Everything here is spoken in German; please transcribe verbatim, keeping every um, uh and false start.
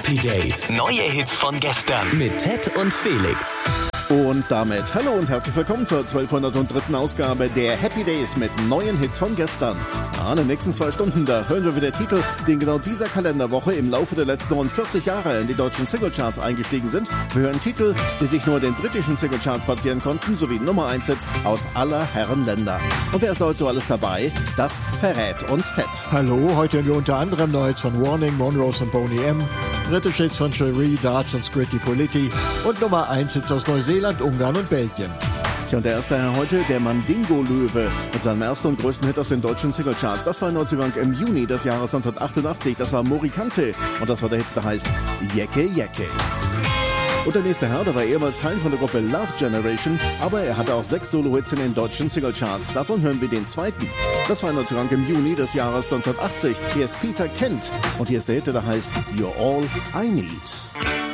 Happy Days. Neue Hits von gestern. Mit Ted und Felix. Und damit hallo und herzlich willkommen zur zwölfhundertdritte Ausgabe der Happy Days mit neuen Hits von gestern. Ja, in den nächsten zwei Stunden, da hören wir wieder Titel, die in genau dieser Kalenderwoche im Laufe der letzten rund vierzig Jahre in die deutschen Singlecharts eingestiegen sind. Wir hören Titel, die sich nur in den britischen Singlecharts platzieren konnten, sowie Nummer eins Hits aus aller Herren Länder. Und wer ist heute so alles dabei? Das verrät uns Ted. Hallo, heute hören wir unter anderem neue Hits von Warning, Monrose und Boney M, britische Hits von Cherie, Darts und Scritti Politti und Nummer eins Hits aus Neuseeland, Ungarn und Belgien. Ja, und der erste Herr heute, der Mandingo-Löwe, mit seinem ersten und größten Hit aus den deutschen Singlecharts. Das war ein Neuzugang im Juni des Jahres neunzehnhundertachtundachtzig. Das war Morikante. Und das war der Hit, der heißt Jecke Jecke. Und der nächste Herr, der war ehemals Teil von der Gruppe Love Generation, aber er hatte auch sechs Solo-Hits in den deutschen Singlecharts. Davon hören wir den zweiten. Das war ein Neuzugang im Juni des Jahres neunzehnhundertachtzig. Hier ist Peter Kent und hier ist der Hit, der heißt You're All I Need.